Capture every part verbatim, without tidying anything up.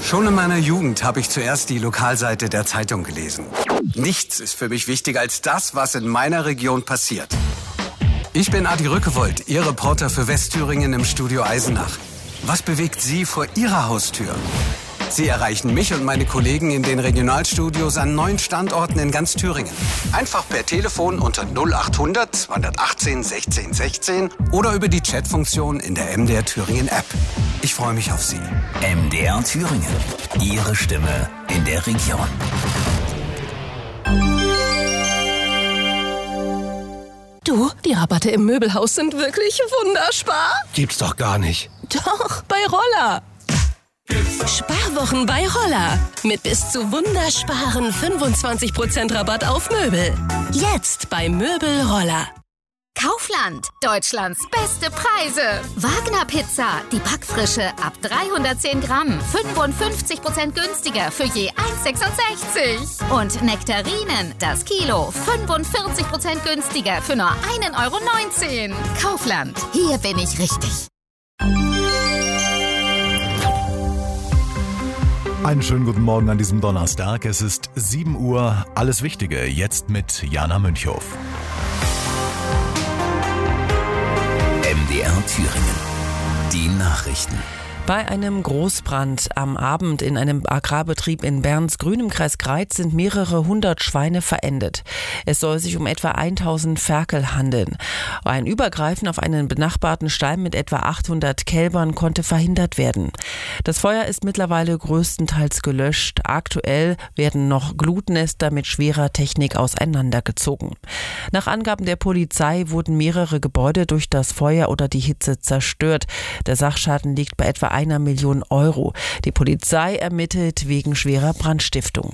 Schon in meiner Jugend habe ich zuerst die Lokalseite der Zeitung gelesen. Nichts ist für mich wichtiger als das, was in meiner Region passiert. Ich bin Adi Rückewold, Ihr Reporter für Westthüringen im Studio Eisenach. Was bewegt Sie vor Ihrer Haustür? Sie erreichen mich und meine Kollegen in den Regionalstudios an neun Standorten in ganz Thüringen. Einfach per Telefon unter null achthundert zweihundertachtzehn sechzehn sechzehn oder über die Chatfunktion in der M D R Thüringen App. Ich freue mich auf Sie. M D R Thüringen. Ihre Stimme in der Region. Du, die Rabatte im Möbelhaus sind wirklich wunderbar. Gibt's doch gar nicht. Doch, bei Roller. Sparwochen bei Roller. Mit bis zu wundersparen fünfundzwanzig Prozent Rabatt auf Möbel. Jetzt bei Möbel Roller. Kaufland, Deutschlands beste Preise. Wagner Pizza, die Backfrische ab dreihundertzehn Gramm, fünfundfünfzig Prozent günstiger für je eins sechsundsechzig. Und Nektarinen, das Kilo, fünfundvierzig Prozent günstiger für nur ein Euro neunzehn. Kaufland, hier bin ich richtig. Einen schönen guten Morgen an diesem Donnerstag. Es ist sieben Uhr. Alles Wichtige jetzt mit Jana Münchhoff. M D R Thüringen. Die Nachrichten. Bei einem Großbrand am Abend in einem Agrarbetrieb in Bernsgrün im Kreis Greiz sind mehrere hundert Schweine verendet. Es soll sich um etwa tausend Ferkel handeln. Ein Übergreifen auf einen benachbarten Stall mit etwa achthundert Kälbern konnte verhindert werden. Das Feuer ist mittlerweile größtenteils gelöscht. Aktuell werden noch Glutnester mit schwerer Technik auseinandergezogen. Nach Angaben der Polizei wurden mehrere Gebäude durch das Feuer oder die Hitze zerstört. Der Sachschaden liegt bei etwa einer Million Euro. Die Polizei ermittelt wegen schwerer Brandstiftung.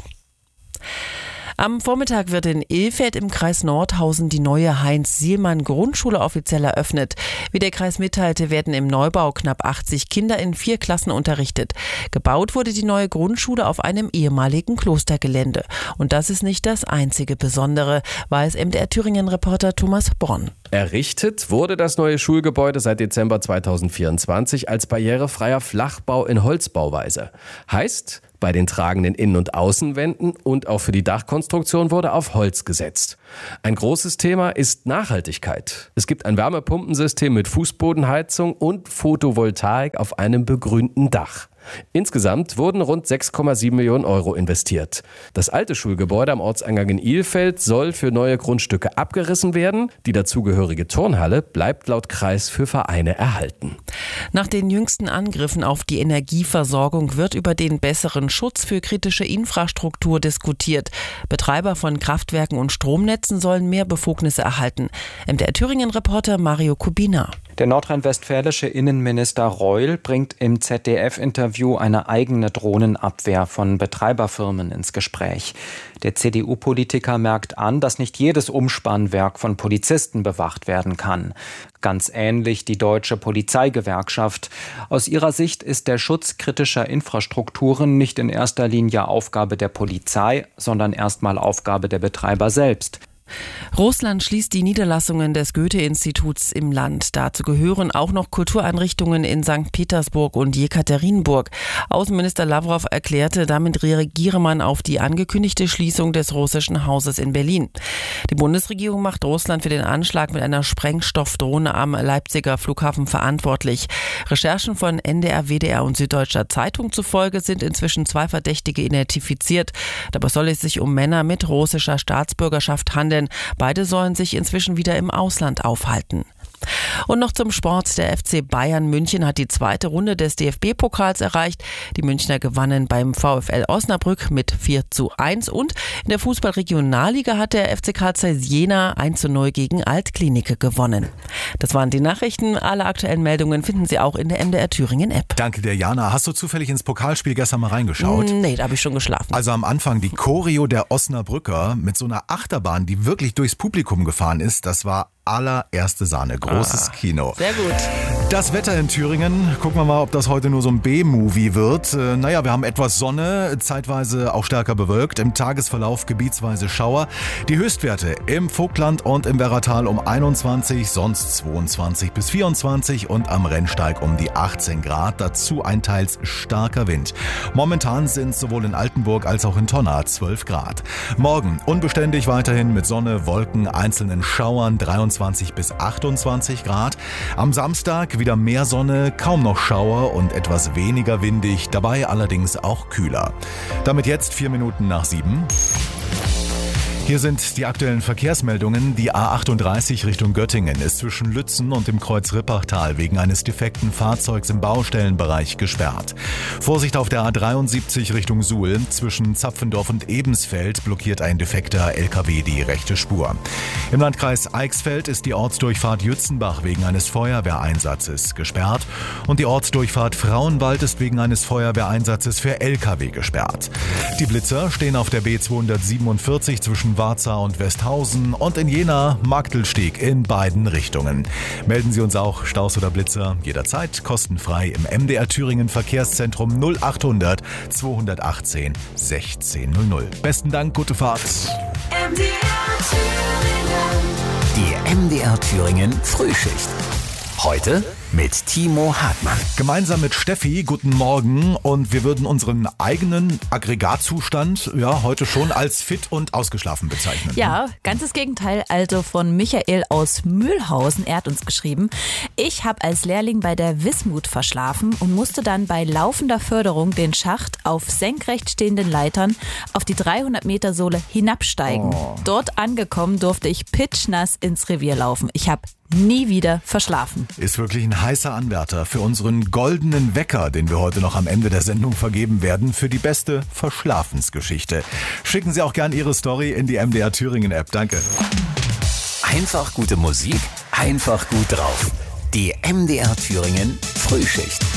Am Vormittag wird in Ilfeld im Kreis Nordhausen die neue Heinz-Sielmann-Grundschule offiziell eröffnet. Wie der Kreis mitteilte, werden im Neubau knapp achtzig Kinder in vier Klassen unterrichtet. Gebaut wurde die neue Grundschule auf einem ehemaligen Klostergelände. Und das ist nicht das einzige Besondere, weiß M D R Thüringen-Reporter Thomas Bronn. Errichtet wurde das neue Schulgebäude seit Dezember zweitausendvierundzwanzig als barrierefreier Flachbau in Holzbauweise. Heißt, bei den tragenden Innen- und Außenwänden und auch für die Dachkonstruktion wurde auf Holz gesetzt. Ein großes Thema ist Nachhaltigkeit. Es gibt ein Wärmepumpensystem mit Fußbodenheizung und Photovoltaik auf einem begrünten Dach. Insgesamt wurden rund sechs Komma sieben Millionen Euro investiert. Das alte Schulgebäude am Ortseingang in Ilfeld soll für neue Grundstücke abgerissen werden. Die dazugehörige Turnhalle bleibt laut Kreis für Vereine erhalten. Nach den jüngsten Angriffen auf die Energieversorgung wird über den besseren Schutz für kritische Infrastruktur diskutiert. Betreiber von Kraftwerken und Stromnetzen sollen mehr Befugnisse erhalten. M D R Thüringen-Reporter Mario Kubina. Der nordrhein-westfälische Innenminister Reul bringt im Z D F-Interview eine eigene Drohnenabwehr von Betreiberfirmen ins Gespräch. Der C D U-Politiker merkt an, dass nicht jedes Umspannwerk von Polizisten bewacht werden kann. Ganz ähnlich die Deutsche Polizeigewerkschaft. Aus ihrer Sicht ist der Schutz kritischer Infrastrukturen nicht in erster Linie Aufgabe der Polizei, sondern erstmal Aufgabe der Betreiber selbst. Russland schließt die Niederlassungen des Goethe-Instituts im Land. Dazu gehören auch noch Kultureinrichtungen in Sankt Petersburg und Jekaterinburg. Außenminister Lawrow erklärte, damit reagiere man auf die angekündigte Schließung des russischen Hauses in Berlin. Die Bundesregierung macht Russland für den Anschlag mit einer Sprengstoffdrohne am Leipziger Flughafen verantwortlich. Recherchen von N D R, W D R und Süddeutscher Zeitung zufolge sind inzwischen zwei Verdächtige identifiziert. Dabei soll es sich um Männer mit russischer Staatsbürgerschaft handeln. Beide sollen sich inzwischen wieder im Ausland aufhalten. Und noch zum Sport. Der F C Bayern München hat die zweite Runde des D F B-Pokals erreicht. Die Münchner gewannen beim VfL Osnabrück mit vier zu eins und in der Fußball-Regionalliga hat der F C Karl Zeiss Jena eins zu null gegen Altklinike gewonnen. Das waren die Nachrichten. Alle aktuellen Meldungen finden Sie auch in der M D R Thüringen App. Danke dir, Jana. Hast du zufällig ins Pokalspiel gestern mal reingeschaut? Nee, da habe ich schon geschlafen. Also am Anfang die Choreo der Osnabrücker mit so einer Achterbahn, die wirklich durchs Publikum gefahren ist, das war allererste Sahne. Großes ah, Kino. Sehr gut. Das Wetter in Thüringen. Gucken wir mal, ob das heute nur so ein B-Movie wird. Äh, naja, wir haben etwas Sonne, zeitweise auch stärker bewölkt. Im Tagesverlauf gebietsweise Schauer. Die Höchstwerte im Vogtland und im Werratal um einundzwanzig, sonst zweiundzwanzig bis vierundzwanzig und am Rennsteig um die achtzehn Grad. Dazu ein teils starker Wind. Momentan sind sowohl in Altenburg als auch in Tonna zwölf Grad. Morgen unbeständig weiterhin mit Sonne, Wolken, einzelnen Schauern dreiundzwanzig bis achtundzwanzig Grad. Am Samstag wieder mehr Sonne, kaum noch Schauer und etwas weniger windig, dabei allerdings auch kühler. Damit jetzt vier Minuten nach sieben. Hier sind die aktuellen Verkehrsmeldungen. Die A achtunddreißig Richtung Göttingen ist zwischen Lützen und dem Kreuz Rippachtal wegen eines defekten Fahrzeugs im Baustellenbereich gesperrt. Vorsicht auf der A dreiundsiebzig Richtung Suhl. Zwischen Zapfendorf und Ebensfeld blockiert ein defekter L K W die rechte Spur. Im Landkreis Eichsfeld ist die Ortsdurchfahrt Jützenbach wegen eines Feuerwehreinsatzes gesperrt. Und die Ortsdurchfahrt Frauenwald ist wegen eines Feuerwehreinsatzes für L K W gesperrt. Die Blitzer stehen auf der B zweihundertsiebenundvierzig zwischen Warza und Westhausen und in Jena Marktelsteg in beiden Richtungen. Melden Sie uns auch Staus oder Blitzer jederzeit kostenfrei im M D R Thüringen Verkehrszentrum null achthundert zweihundertachtzehn sechzehn null null. Besten Dank, gute Fahrt. M D R Thüringen. Die M D R Thüringen Frühschicht. Heute mit Timo Hartmann. Gemeinsam mit Steffi, guten Morgen. Und wir würden unseren eigenen Aggregatzustand ja heute schon als fit und ausgeschlafen bezeichnen. Ja, ganzes Gegenteil. Also von Michael aus Mühlhausen. Er hat uns geschrieben: Ich habe als Lehrling bei der Wismut verschlafen und musste dann bei laufender Förderung den Schacht auf senkrecht stehenden Leitern auf die dreihundert Meter Sohle hinabsteigen. Oh. Dort angekommen durfte ich pitschnass ins Revier laufen. Ich habe nie wieder verschlafen. Ist wirklich ein heißer Anwärter für unseren goldenen Wecker, den wir heute noch am Ende der Sendung vergeben werden, für die beste Verschlafensgeschichte. Schicken Sie auch gern Ihre Story in die M D R Thüringen App. Danke. Einfach gute Musik, einfach gut drauf. Die M D R Thüringen Frühschicht.